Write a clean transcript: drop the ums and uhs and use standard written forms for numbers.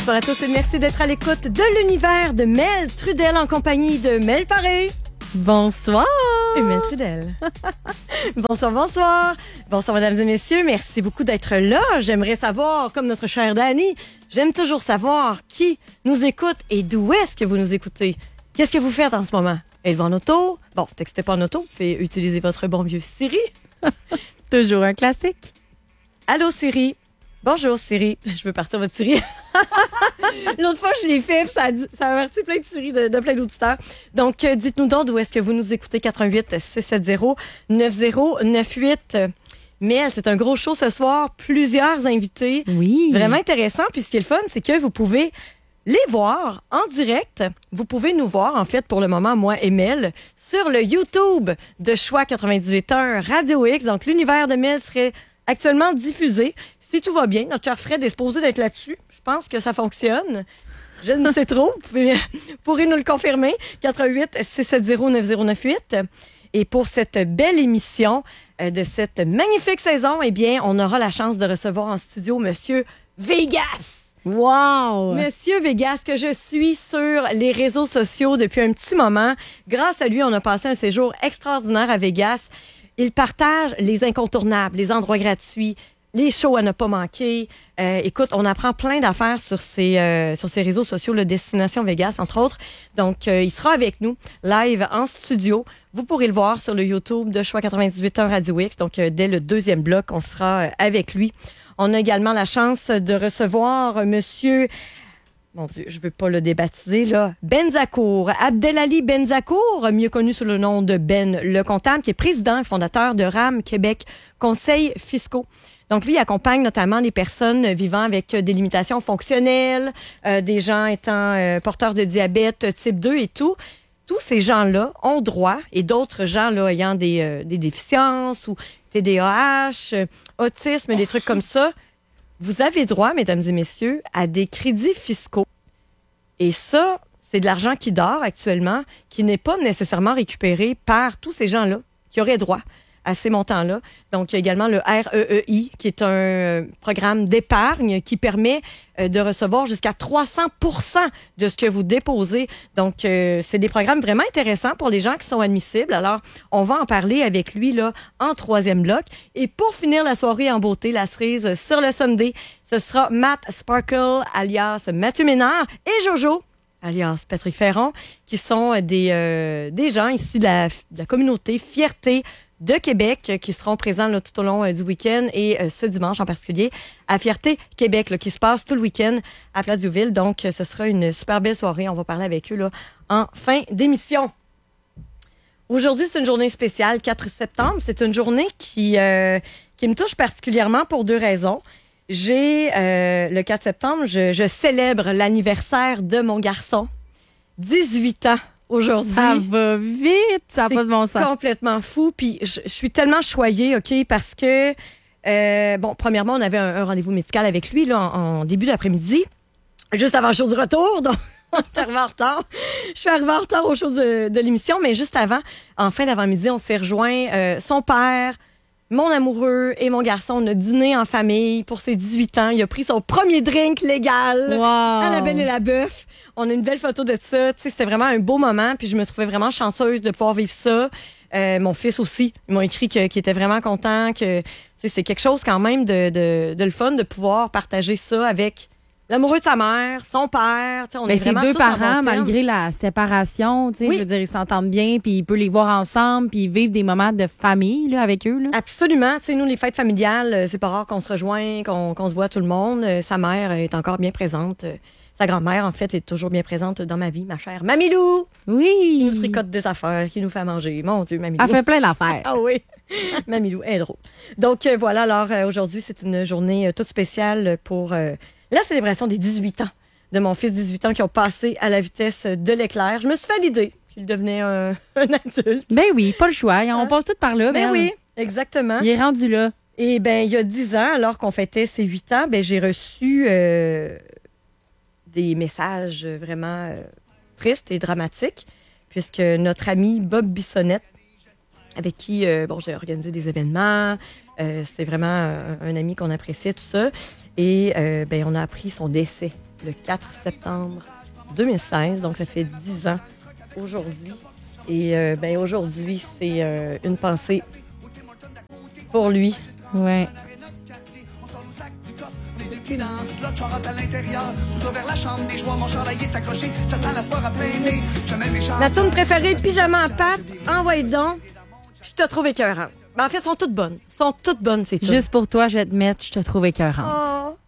Bonsoir à tous et merci d'être à l'écoute de l'univers de Mel Trudel en compagnie de Mel Paré. Bonsoir! Et Mel Trudel. Bonsoir, bonsoir. Bonsoir, mesdames et messieurs. Merci beaucoup d'être là. J'aimerais savoir, comme notre chère Dani, j'aime toujours savoir qui nous écoute et d'où est-ce que vous nous écoutez. Qu'est-ce que vous faites en ce moment? Êtes-vous en auto? Bon, textez pas en auto. Vous pouvez utiliser votre bon vieux Siri. Toujours un classique. Allô, Siri. Bonjour, Siri. Je veux partir votre Siri. L'autre fois, je l'ai fait, puis ça a averti plein de Siri de plein d'auditeurs. Donc, dites-nous donc d'où est-ce que vous nous écoutez. 88-670-9098. Mel, c'est un gros show ce soir. Plusieurs invités. Oui. Vraiment intéressant. Puis ce qui est le fun, c'est que vous pouvez les voir en direct. Vous pouvez nous voir, en fait, pour le moment, moi et Mel, sur le YouTube de Choix 98.1 Radio X. Donc, l'univers de Mel serait actuellement diffusé. Si tout va bien, notre cher Fred est supposé d'être là-dessus. Je pense que ça fonctionne. Je ne sais trop. Vous pourrez nous le confirmer. 88-670-9098. Et pour cette belle émission de cette magnifique saison, eh bien, on aura la chance de recevoir en studio Monsieur Vegas. Wow! Monsieur Vegas, que je suis sur les réseaux sociaux depuis un petit moment. Grâce à lui, on a passé un séjour extraordinaire à Vegas. Il partage les incontournables, les endroits gratuits, les shows à ne pas manquer. Écoute, on apprend plein d'affaires sur ses réseaux sociaux, le Destination Vegas, entre autres. Donc, il sera avec nous, live en studio. Vous pourrez le voir sur le YouTube de Choix 98.1 Radio X. Donc, dès le deuxième bloc, on sera avec lui. On a également la chance de recevoir Monsieur... Mon Dieu, je veux pas le débaptiser, là. Benzakour, Abdelali Benzakour, mieux connu sous le nom de Ben le Comptable, qui est président et fondateur de RAM Québec Conseils fiscaux. Donc, lui, il accompagne notamment les personnes vivant avec des limitations fonctionnelles, des gens étant porteurs de diabète type 2 et tout. Tous ces gens-là ont droit, et d'autres gens là ayant des déficiences ou TDAH, autisme, des trucs comme ça, vous avez droit, mesdames et messieurs, à des crédits fiscaux. Et ça, c'est de l'argent qui dort actuellement, qui n'est pas nécessairement récupéré par tous ces gens-là qui auraient droit à ces montants-là. Donc, il y a également le REEI, qui est un programme d'épargne qui permet de recevoir jusqu'à 300 % de ce que vous déposez. Donc, c'est des programmes vraiment intéressants pour les gens qui sont admissibles. Alors, on va en parler avec lui là en troisième bloc. Et pour finir la soirée en beauté, la cerise sur le Sunday, ce sera Matt Sparkle, alias Mathieu Ménard, et Jojo, alias Patrick Ferron, qui sont des gens issus de la communauté Fierté de Québec qui seront présents là, tout au long du week-end et ce dimanche en particulier à Fierté Québec là, qui se passe tout le week-end à Place-du-Ville. Donc, ce sera une super belle soirée. On va parler avec eux là, en fin d'émission. Aujourd'hui, c'est une journée spéciale, 4 septembre. C'est une journée qui me touche particulièrement pour deux raisons. Le 4 septembre, je célèbre l'anniversaire de mon garçon. 18 ans. Aujourd'hui. Ça va vite, ça n'a pas de bon sens. C'est complètement fou. Puis je suis tellement choyée, OK, parce que, premièrement, on avait un rendez-vous médical avec lui là, en début d'après-midi, juste avant le show du retour. Donc, on est arrivé en retard. Je suis arrivée en retard au show de l'émission, mais juste avant, en fin d'avant-midi, on s'est rejoint son père, mon amoureux et mon garçon. On a dîné en famille pour ses 18 ans. Il a pris son premier drink légal à La Belle et la Bœuf. On a une belle photo de ça. Tu sais, c'était vraiment un beau moment. Puis je me trouvais vraiment chanceuse de pouvoir vivre ça. Mon fils aussi. Ils m'ont écrit qu'il était vraiment content. Que c'est quelque chose quand même de le fun de pouvoir partager ça avec l'amoureux de sa mère, son père. On est c'est vraiment deux tous en parents, bon terme. malgré la séparation. Oui. Je veux dire, ils s'entendent bien, puis il peut les voir ensemble, puis vivre des moments de famille là, avec eux. Là. Absolument. Nous, les fêtes familiales, c'est pas rare qu'on se rejoigne, qu'on se voit tout le monde. Sa mère est encore bien présente. Sa grand-mère, en fait, est toujours bien présente dans ma vie, ma chère Mamilou. Oui. Qui nous tricote des affaires, qui nous fait manger. Mon Dieu, Mamilou. Elle fait plein d'affaires. Ah oui. Mamilou, elle est drôle. Donc, voilà. Alors, aujourd'hui, c'est une journée toute spéciale pour la célébration des 18 ans de mon fils, 18 ans, qui ont passé à la vitesse de l'éclair. Je me suis fait l'idée qu'il devenait un adulte. Ben oui, pas le choix. On passe tout par là. Ben oui, exactement. Il est rendu là. Et ben il y a 10 ans, alors qu'on fêtait ses 8 ans, ben j'ai reçu des messages vraiment tristes et dramatiques, puisque notre ami Bob Bissonnette, avec qui j'ai organisé des événements, c'est vraiment un ami qu'on appréciait, tout ça, et on a appris son décès le 4 septembre 2016. Donc, ça fait 10 ans aujourd'hui. Et aujourd'hui, c'est une pensée pour lui. Ouais. Ma tourne préférée, Pyjama à pattes, envoie donc. Je te trouve écœurante. En fait, elles sont toutes bonnes. Elles sont toutes bonnes, c'est tout. Juste pour toi, je vais te mettre, je te trouve écœurante. Oh.